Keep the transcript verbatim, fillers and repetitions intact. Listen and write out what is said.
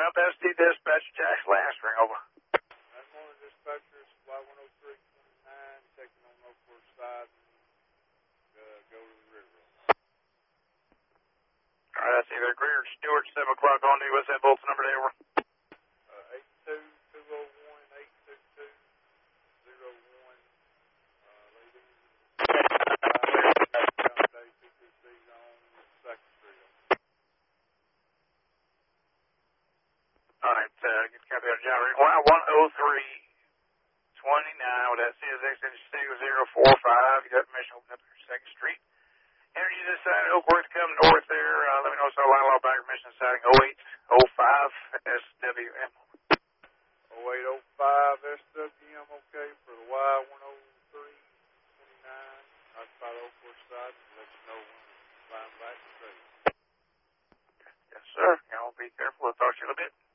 South S T Dispatch, Jack Lastring, over. Good morning, dispatcher. Supply one oh three twenty-nine, taking on Northwest side and uh, go to the river. All right, that's either Greer or Stewart, seven o'clock on you. What's that Bolton number there, over? Uh, eight two two oh one, eight two two oh one, uh, lady. Day P T C on second Street. All right, uh, get copy of John Reed. one oh three twenty-nine, with that C S X six zero four five. You got permission to open up second Street. Energy this side, Oakworth, come north there. Uh, let me know so line law back permission sighting oh eight oh five S W M. oh eight oh five S W M, okay, for the Y one oh three twenty-nine. Outside Oakworth side, and let you know when it's flying back to ready. Yes, sir. Y'all be careful. We'll talk to you in a bit.